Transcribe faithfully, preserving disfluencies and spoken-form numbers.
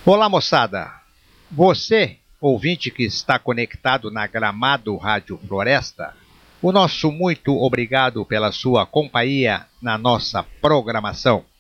Olá, moçada! Você, ouvinte que está conectado na Gramado Rádio Floresta, o nosso muito obrigado pela sua companhia na nossa programação.